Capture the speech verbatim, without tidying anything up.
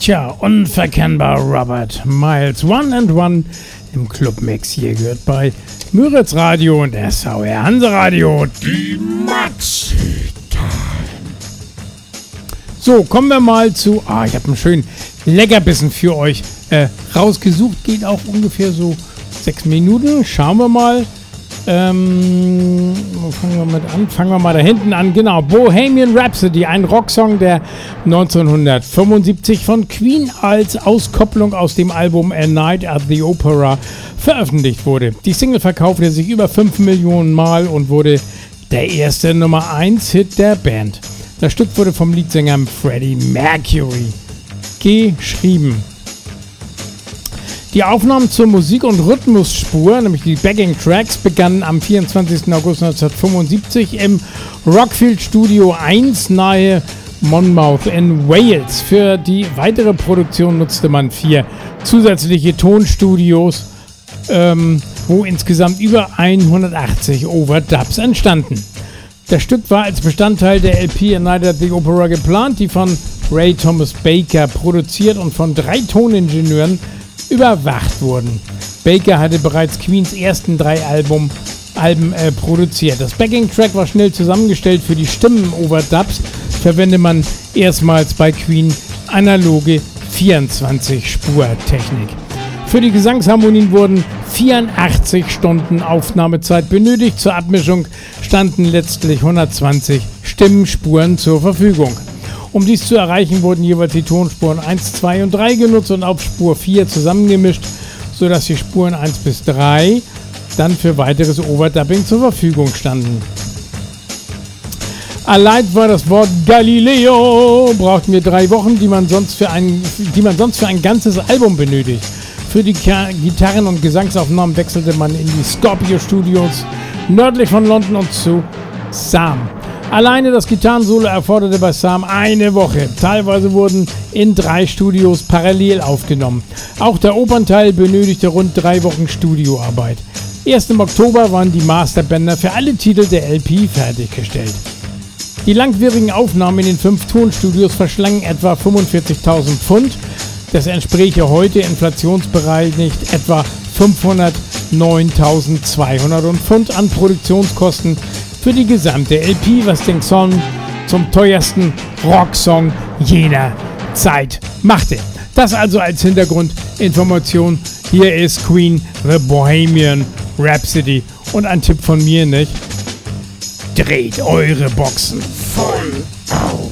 Tja, unverkennbar Robert Miles, One and One im Clubmix. Hier gehört bei Müritz Radio und S V R Hanse Radio die Maxi Time. So, kommen wir mal zu, ah, ich habe einen schönen Leckerbissen für euch äh, rausgesucht. Geht auch ungefähr so sechs Minuten. Schauen wir mal. Ähm, fangen wir mit an. Fangen wir mal da hinten an. Genau, Bohemian Rhapsody, ein Rocksong, der neunzehnhundertfünfundsiebzig von Queen als Auskopplung aus dem Album A Night at the Opera veröffentlicht wurde. Die Single verkaufte sich über fünf Millionen Mal und wurde der erste Nummer eins Hit der Band. Das Stück wurde vom Leadsänger Freddie Mercury geschrieben. Die Aufnahmen zur Musik- und Rhythmusspur, nämlich die Backing-Tracks, begannen am vierundzwanzigsten August neunzehnhundertfünfundsiebzig im Rockfield Studio eins nahe Monmouth in Wales. Für die weitere Produktion nutzte man vier zusätzliche Tonstudios, ähm, wo insgesamt über hundertachtzig Overdubs entstanden. Das Stück war als Bestandteil der L P A Night at the Opera geplant, die von Ray Thomas Baker produziert und von drei Toningenieuren überwacht wurden. Baker hatte bereits Queens ersten drei Album, Alben äh, produziert. Das Backing-Track war schnell zusammengestellt. Für die Stimmen-Overdubs verwendet man erstmals bei Queen analoge vierundzwanzig-Spur-Technik. Für die Gesangsharmonien wurden vierundachtzig Stunden Aufnahmezeit benötigt. Zur Abmischung standen letztlich hundertzwanzig Stimmenspuren zur Verfügung. Um dies zu erreichen, wurden jeweils die Tonspuren eins, zwei und drei genutzt und auf Spur vier zusammengemischt, sodass die Spuren eins bis drei dann für weiteres Overdubbing zur Verfügung standen. Allein war das Wort Galileo, brauchten wir drei Wochen, die man sonst für ein, die man sonst für ein ganzes Album benötigt. Für die Gitarren- und Gesangsaufnahmen wechselte man in die Scorpio Studios nördlich von London und zu Sam. Alleine das Gitarrensolo erforderte bei Sam eine Woche. Teilweise wurden in drei Studios parallel aufgenommen. Auch der Opernteil benötigte rund drei Wochen Studioarbeit. Erst im Oktober waren die Masterbänder für alle Titel der L P fertiggestellt. Die langwierigen Aufnahmen in den fünf Tonstudios verschlangen etwa fünfundvierzigtausend Pfund. Das entspräche heute inflationsbereinigt etwa fünfhundertneuntausendzweihundert Pfund an Produktionskosten für die gesamte L P, was den Song zum teuersten Rocksong jener Zeit machte. Das also als Hintergrundinformation. Hier ist Queen, The Bohemian Rhapsody. Und ein Tipp von mir, nicht? Dreht eure Boxen voll auf.